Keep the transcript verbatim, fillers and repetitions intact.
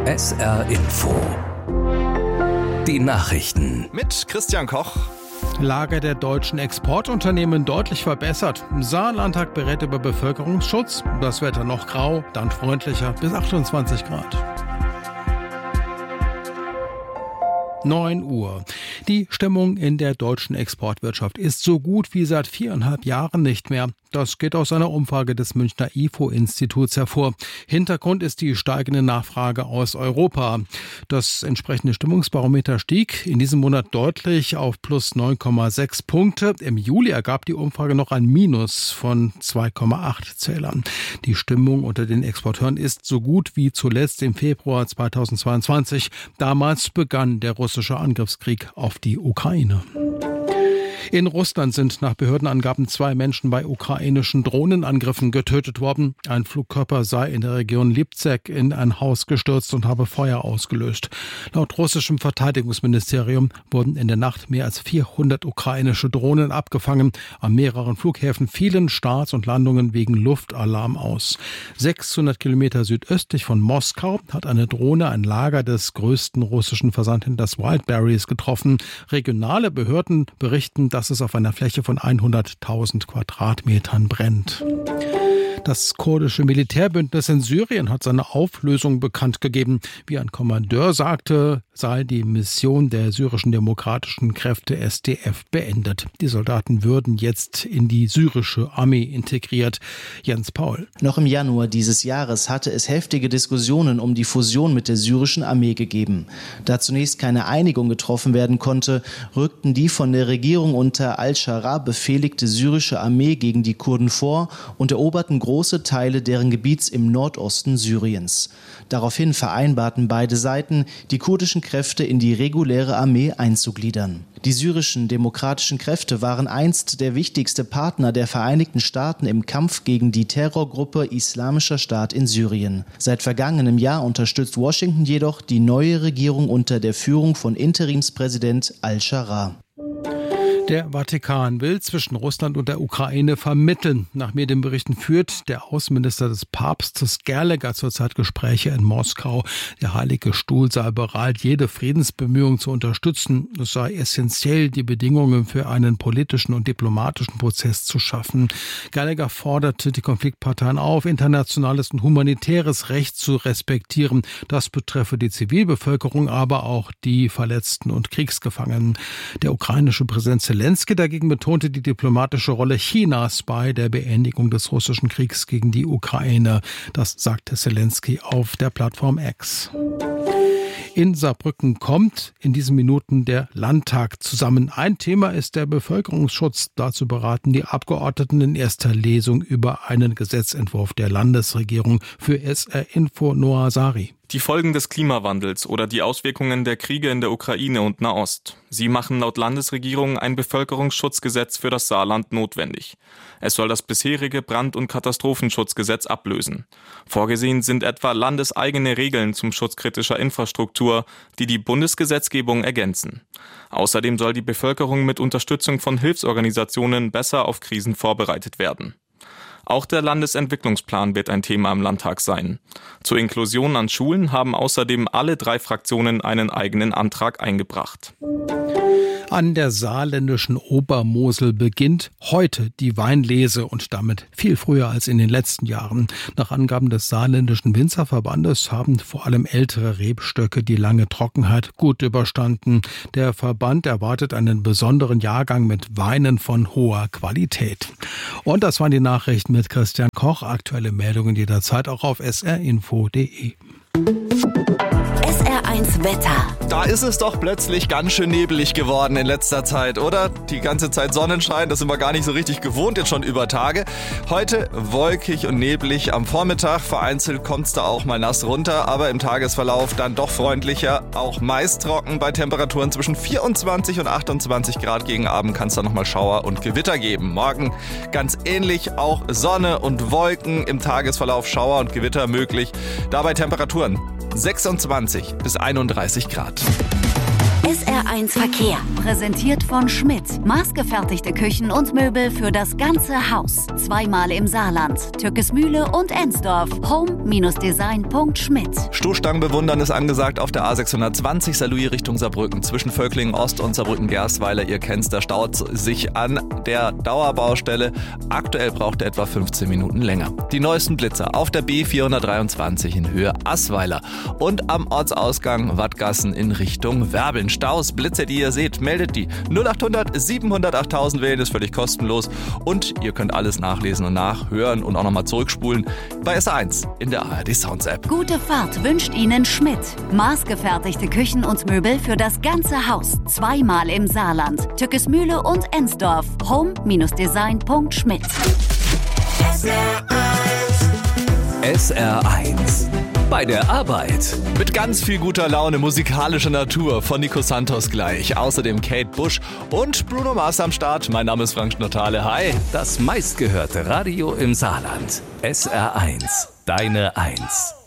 S R Info. Die Nachrichten. Mit Christian Koch. Lage der deutschen Exportunternehmen deutlich verbessert. Saarlandtag berät über Bevölkerungsschutz. Das Wetter noch grau, dann freundlicher bis achtundzwanzig Grad. neun Uhr. Die Stimmung in der deutschen Exportwirtschaft ist so gut wie seit viereinhalb Jahren nicht mehr. Das geht aus einer Umfrage des Münchner I F O-Instituts hervor. Hintergrund ist die steigende Nachfrage aus Europa. Das entsprechende Stimmungsbarometer stieg in diesem Monat deutlich auf plus neun Komma sechs Punkte. Im Juli ergab die Umfrage noch ein Minus von zwei Komma acht Zählern. Die Stimmung unter den Exporteuren ist so gut wie zuletzt im Februar zweitausendzweiundzwanzig. Damals begann der russische Angriffskrieg auf die Ukraine. In Russland sind nach Behördenangaben zwei Menschen bei ukrainischen Drohnenangriffen getötet worden. Ein Flugkörper sei in der Region Lipzek in ein Haus gestürzt und habe Feuer ausgelöst. Laut russischem Verteidigungsministerium wurden in der Nacht mehr als vierhundert ukrainische Drohnen abgefangen. An mehreren Flughäfen fielen Starts und Landungen wegen Luftalarm aus. sechshundert Kilometer südöstlich von Moskau hat eine Drohne ein Lager des größten russischen Versandhändlers Wildberries getroffen. Regionale Behörden berichten, dass es auf einer Fläche von hunderttausend Quadratmetern brennt. Das kurdische Militärbündnis in Syrien hat seine Auflösung bekannt gegeben. Wie ein Kommandeur sagte, sei die Mission der syrischen demokratischen Kräfte S D F beendet. Die Soldaten würden jetzt in die syrische Armee integriert. Jens Paul. Noch im Januar dieses Jahres hatte es heftige Diskussionen um die Fusion mit der syrischen Armee gegeben. Da zunächst keine Einigung getroffen werden konnte, rückten die von der Regierung unter al-Schara befehligte syrische Armee gegen die Kurden vor und eroberten große Teile deren Gebiets im Nordosten Syriens. Daraufhin vereinbarten beide Seiten, die kurdischen Kräfte in die reguläre Armee einzugliedern. Die syrischen demokratischen Kräfte waren einst der wichtigste Partner der Vereinigten Staaten im Kampf gegen die Terrorgruppe Islamischer Staat in Syrien. Seit vergangenem Jahr unterstützt Washington jedoch die neue Regierung unter der Führung von Interimspräsident al-Schara. Der Vatikan will zwischen Russland und der Ukraine vermitteln. Nach Medienberichten führt der Außenminister des Papstes Gallagher zurzeit Gespräche in Moskau. Der Heilige Stuhl sei bereit, jede Friedensbemühung zu unterstützen. Es sei essentiell, die Bedingungen für einen politischen und diplomatischen Prozess zu schaffen. Gallagher forderte die Konfliktparteien auf, internationales und humanitäres Recht zu respektieren. Das betreffe die Zivilbevölkerung, aber auch die Verletzten und Kriegsgefangenen. Der ukrainische Präsident Zelensky dagegen betonte die diplomatische Rolle Chinas bei der Beendigung des russischen Kriegs gegen die Ukraine. Das sagte Zelensky auf der Plattform X. In Saarbrücken kommt in diesen Minuten der Landtag zusammen. Ein Thema ist der Bevölkerungsschutz. Dazu beraten die Abgeordneten in erster Lesung über einen Gesetzentwurf der Landesregierung. Für S R Info Noah Sari. Die Folgen des Klimawandels oder die Auswirkungen der Kriege in der Ukraine und Nahost. Sie machen laut Landesregierung ein Bevölkerungsschutzgesetz für das Saarland notwendig. Es soll das bisherige Brand- und Katastrophenschutzgesetz ablösen. Vorgesehen sind etwa landeseigene Regeln zum Schutz kritischer Infrastruktur, die die Bundesgesetzgebung ergänzen. Außerdem soll die Bevölkerung mit Unterstützung von Hilfsorganisationen besser auf Krisen vorbereitet werden. Auch der Landesentwicklungsplan wird ein Thema im Landtag sein. Zur Inklusion an Schulen haben außerdem alle drei Fraktionen einen eigenen Antrag eingebracht. An der saarländischen Obermosel beginnt heute die Weinlese und damit viel früher als in den letzten Jahren. Nach Angaben des saarländischen Winzerverbandes haben vor allem ältere Rebstöcke die lange Trockenheit gut überstanden. Der Verband erwartet einen besonderen Jahrgang mit Weinen von hoher Qualität. Und das waren die Nachrichten mit Christian Koch. Aktuelle Meldungen jederzeit auch auf s r info punkt d e. S R eins Wetter. Da ist es doch plötzlich ganz schön nebelig geworden in letzter Zeit, oder? Die ganze Zeit Sonnenschein, das sind wir gar nicht so richtig gewohnt, jetzt schon über Tage. Heute wolkig und neblig am Vormittag, vereinzelt kommt es da auch mal nass runter, aber im Tagesverlauf dann doch freundlicher, auch meist trocken bei Temperaturen zwischen vierundzwanzig und achtundzwanzig Grad. Gegen Abend kann es dann nochmal Schauer und Gewitter geben. Morgen ganz ähnlich, auch Sonne und Wolken, im Tagesverlauf Schauer und Gewitter möglich. Dabei Temperaturen sechsundzwanzig bis einunddreißig Grad. S R R eins Verkehr. Präsentiert von Schmidt. Maßgefertigte Küchen und Möbel für das ganze Haus. Zweimal im Saarland. Türkesmühle und Ensdorf. home Design punkt schmidt. Stoßstangen bewundern ist angesagt auf der A sechshundertzwanzig Saarlouis Richtung Saarbrücken. Zwischen Völklingen Ost und Saarbrücken-Gerstweiler, ihr kennt's, da staut sich an der Dauerbaustelle. Aktuell braucht er etwa fünfzehn Minuten länger. Die neuesten Blitzer auf der B vierhundertdreiundzwanzig in Höhe Assweiler und am Ortsausgang Wattgassen in Richtung Werbeln. Staus, Blitze, die ihr seht, meldet die null achthundert siebenhundert achttausend wählen, ist völlig kostenlos und ihr könnt alles nachlesen und nachhören und auch nochmal zurückspulen bei S R eins in der A R D Sounds App. Gute Fahrt wünscht Ihnen Schmidt. Maßgefertigte Küchen und Möbel für das ganze Haus. Zweimal im Saarland. Türkesmühle und Ensdorf. home Design punkt schmidt. S R eins. Bei der Arbeit. Mit ganz viel guter Laune, musikalischer Natur von Nico Santos gleich. Außerdem Kate Bush und Bruno Mars am Start. Mein Name ist Frank Schnotale. Hi. Das meistgehörte Radio im Saarland. S R eins. Deine Eins.